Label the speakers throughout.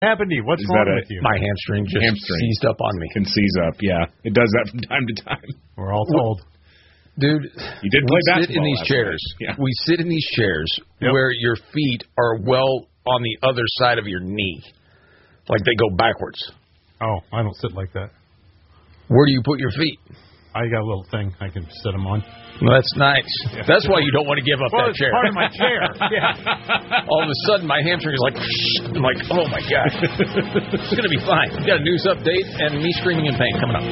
Speaker 1: happened to you? What's wrong with you?
Speaker 2: My hamstring just seized up on me.
Speaker 3: Can seize up, yeah. It does that from time to time.
Speaker 1: We're all told.
Speaker 2: Dude,
Speaker 3: you did play basketball.
Speaker 2: Sit in these chairs.
Speaker 3: Yeah.
Speaker 2: We sit in these chairs where your feet are well on the other side of your knee. Like they go backwards.
Speaker 1: Oh, I don't sit like that.
Speaker 2: Where do you put your feet?
Speaker 1: I got a little thing I can sit them on.
Speaker 2: Well, that's nice. Yeah. That's why you don't want to give up that chair.
Speaker 1: Part of my chair. Yeah.
Speaker 2: All of a sudden, my hamstring is like, I'm like, oh my God. It's going to be fine. We got a news update and me screaming in pain coming up.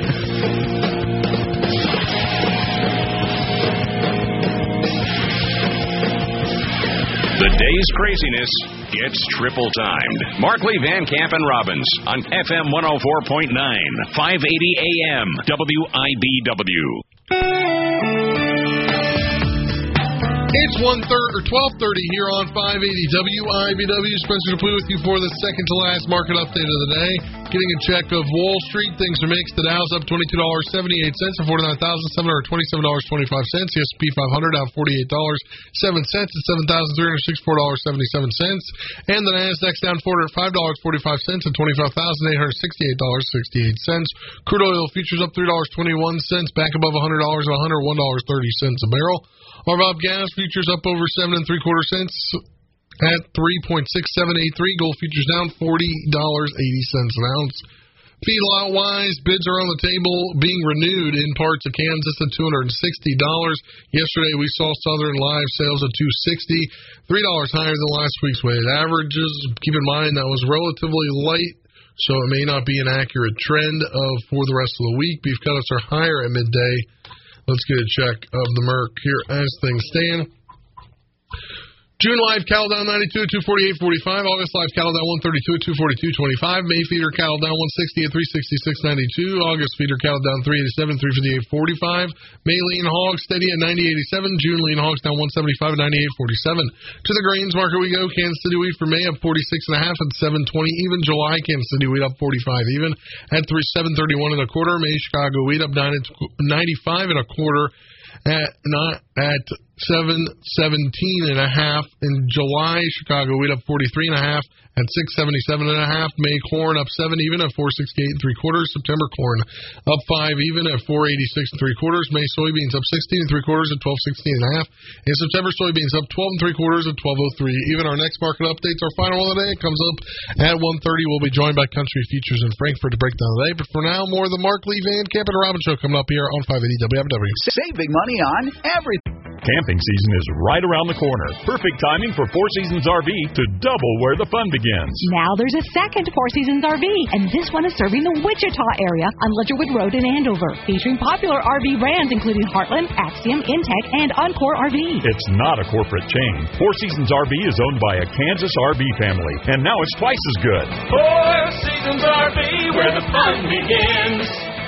Speaker 4: The day's craziness gets triple timed. Markley, Van Camp, and Robbins on FM 104.9, 580 AM, WIBW.
Speaker 5: It's 12:30 here on 580 WIBW. Spencer Dupuy with you for the second to last market update of the day. Getting a check of Wall Street. Things are mixed. The Dow's up $22.78 to $49,727.25. The S&P 500 down $48.07 at $7,364.77. And the Nasdaq's down $405.45 at $25,868.68. Crude oil futures up $3.21, back above $100 at $101.30 a barrel. RBOB gas futures up over 7 3/4 cents at 3.6783. Gold futures down $40.80 an ounce. Feedlot wise, bids are on the table being renewed in parts of Kansas at $260. Yesterday we saw Southern live sales at $260, $3 higher than last week's weighted averages. Keep in mind that was relatively light, so it may not be an accurate trend for the rest of the week. Beef cutlets are higher at midday. Let's get a check of the Merc here as things stand. June live cattle down 92 at 248.45. August live cattle down 132 at 242.25. May feeder cattle down 160 at 366.92. August feeder cattle down 387 at 358.45. May lean hogs steady at 90.87. June lean hogs down 175 at 98.47. To the grains market we go. Kansas City wheat for May up 46.5 at 720 even. July Kansas City wheat up 45 even at 731 and a quarter. May Chicago wheat up 95 and a quarter at 717.5 in July. Chicago wheat up 43.5 at 677.5. May corn up 7 even at 468 3/4. September corn up 5 even at 486 3/4. May soybeans up 16 3/4 at 1216.5. And September soybeans up 12 3/4 at 1203 even. Our next market updates, our final one of the day, comes up at 1:30. We'll be joined by Country Futures in Frankfurt to break down the day. But for now, more of the Mark Lee Van Camp and Robbins Show coming up here on 580 WFW.
Speaker 6: Save big money on everything.
Speaker 7: Camping season is right around the corner. Perfect timing for Four Seasons RV to double where the fun begins.
Speaker 8: Now there's a second Four Seasons RV, and this one is serving the Wichita area on Ledgerwood Road in Andover, featuring popular RV brands including Heartland, Axiom, Intech, and Encore RV.
Speaker 7: It's not a corporate chain. Four Seasons RV is owned by a Kansas RV family, and now it's twice as good.
Speaker 9: Four Seasons RV, where the fun begins.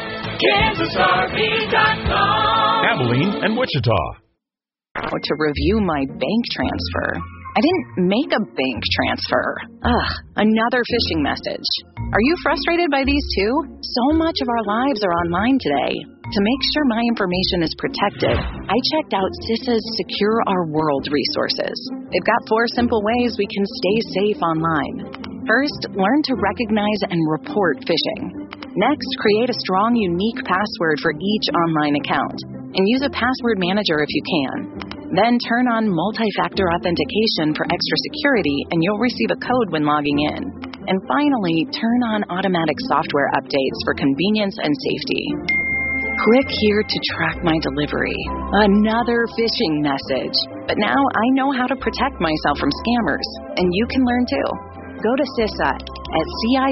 Speaker 9: KansasRV.com.
Speaker 7: Abilene and Wichita.
Speaker 10: To review my bank transfer. I didn't make a bank transfer. Another phishing message. Are you frustrated by these too? So much of our lives are online today. To make sure my information is protected, I checked out CISA's Secure Our World resources. They've got 4 simple ways we can stay safe online. First, learn to recognize and report phishing. Next, create a strong, unique password for each online account, and use a password manager if you can. Then turn on multi-factor authentication for extra security, and you'll receive a code when logging in. And finally, turn on automatic software updates for convenience and safety. Click here to track my delivery. Another phishing message. But now I know how to protect myself from scammers, and you can learn too. Go to CISA at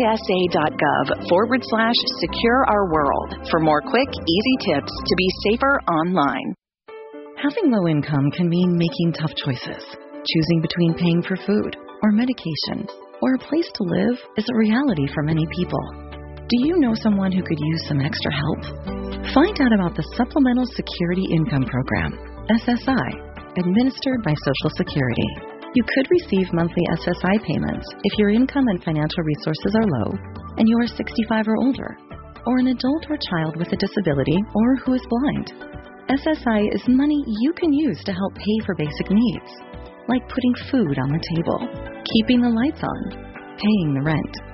Speaker 10: CISA.gov/Secure Our World for more quick, easy tips to be safer online.
Speaker 11: Having low income can mean making tough choices. Choosing between paying for food or medication or a place to live is a reality for many people. Do you know someone who could use some extra help? Find out about the Supplemental Security Income Program, SSI, administered by Social Security. You could receive monthly SSI payments if your income and financial resources are low and you are 65 or older, or an adult or child with a disability or who is blind. SSI is money you can use to help pay for basic needs, like putting food on the table, keeping the lights on, paying the rent,